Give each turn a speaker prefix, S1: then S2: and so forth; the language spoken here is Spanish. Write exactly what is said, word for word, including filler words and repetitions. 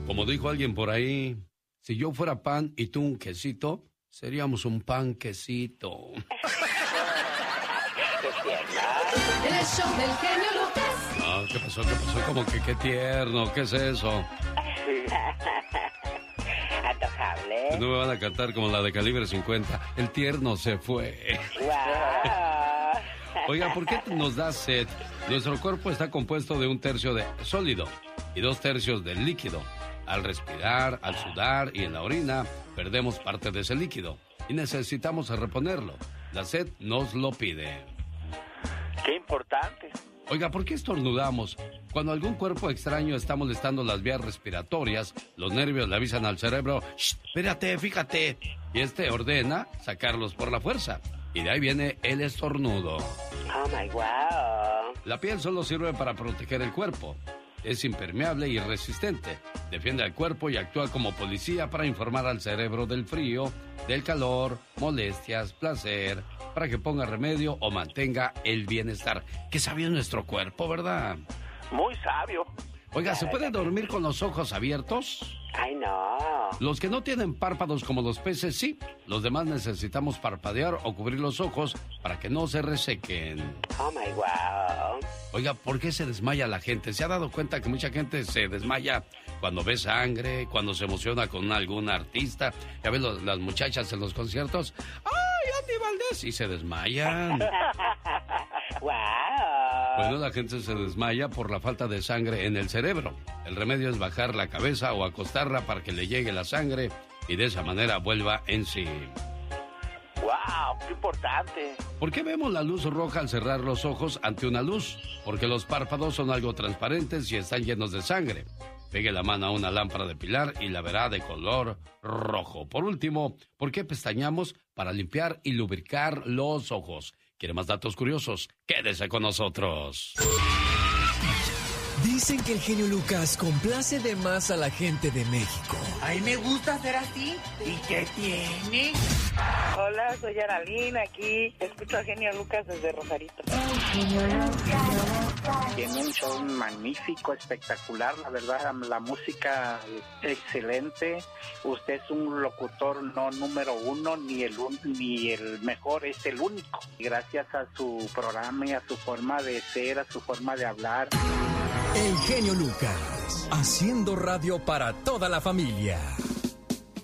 S1: Como dijo alguien por ahí, si yo fuera pan y tú un quesito, seríamos un panquecito.
S2: El show del genio Lucas.
S1: No, ¿qué pasó? ¿Qué pasó? Como que qué tierno, ¿qué es eso?
S3: Antojable.
S1: No me van a cantar como la de Calibre cincuenta. El tierno se fue.
S3: Wow.
S1: Oiga, ¿por qué nos da sed? Nuestro cuerpo está compuesto de un tercio de sólido y dos tercios de líquido. Al respirar, al sudar y en la orina, perdemos parte de ese líquido y necesitamos reponerlo. La sed nos lo pide.
S4: ¡Qué importante!
S1: Oiga, ¿por qué estornudamos? Cuando algún cuerpo extraño está molestando las vías respiratorias, los nervios le avisan al cerebro, ¡shh! Espérate, fíjate. Y este ordena sacarlos por la fuerza. Y de ahí viene el estornudo.
S3: Oh my wow.
S1: La piel solo sirve para proteger el cuerpo. Es impermeable y resistente. Defiende al cuerpo y actúa como policía para informar al cerebro del frío, del calor, molestias, placer, para que ponga remedio o mantenga el bienestar. Qué sabio es nuestro cuerpo, ¿verdad?
S4: Muy sabio.
S1: Oiga, ¿se puede dormir con los ojos abiertos?
S3: Ay, no.
S1: Los que no tienen párpados como los peces, sí. Los demás necesitamos parpadear o cubrir los ojos para que no se resequen.
S3: Oh my wow.
S1: Oiga, ¿por qué se desmaya la gente? ¿Se ha dado cuenta que mucha gente se desmaya cuando ve sangre, cuando se emociona con algún artista? Ya ves los, las muchachas en los conciertos. ¡Ay, Andy Valdés! Y se desmayan.
S3: Wow.
S1: Bueno, la gente se desmaya por la falta de sangre en el cerebro. El remedio es bajar la cabeza o acostarla para que le llegue la sangre y de esa manera vuelva en sí.
S4: ¡Wow! ¡Qué importante!
S1: ¿Por qué vemos la luz roja al cerrar los ojos ante una luz? Porque los párpados son algo transparentes y están llenos de sangre. Pegue la mano a una lámpara de pilar y la verá de color rojo. Por último, ¿por qué pestañamos? Para limpiar y lubricar los ojos. ¿Quiere más datos curiosos? Quédese con nosotros.
S5: Dicen que el genio Lucas complace de más a la gente de México.
S6: A mí me gusta ser así. ¿Y qué tiene?
S7: Hola, soy Aralín, aquí escucho a Genio Lucas desde Rosarito.
S8: Tiene un show magnífico, espectacular, la verdad, la música excelente. Usted es un locutor no número uno, ni el un, ni el mejor, es el único. Gracias a su programa y a su forma de ser, a su forma de hablar.
S5: El genio Lucas, haciendo radio para toda la familia.